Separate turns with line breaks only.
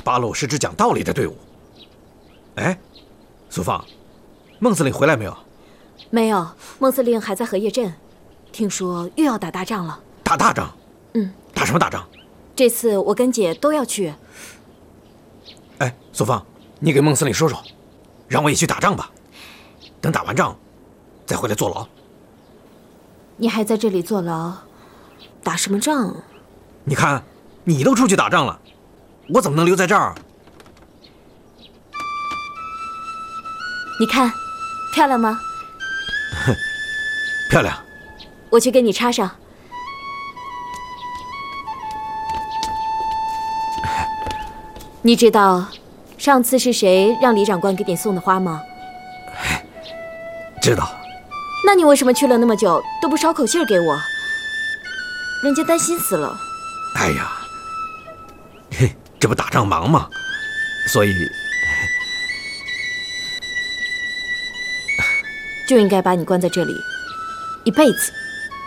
八路是支讲道理的队伍。哎，苏芳，孟司令回来没有？
没有，孟司令还在荷叶镇，听说又要打大仗了。
打大仗？打什么大仗？
这次我跟姐都要去。
哎，苏芳，你给孟司令说说，让我也去打仗吧。等打完仗，再回来坐牢。
你还在这里坐牢，打什么仗？
你看，你都出去打仗了，我怎么能留在这儿？
你看，漂亮吗？
漂亮。
我去给你插上。你知道上次是谁让李长官给你送的花吗？
知道。
那你为什么去了那么久都不捎口信给我？人家担心死了。
哎呀，这不打仗忙吗？所以
就应该把你关在这里一辈子。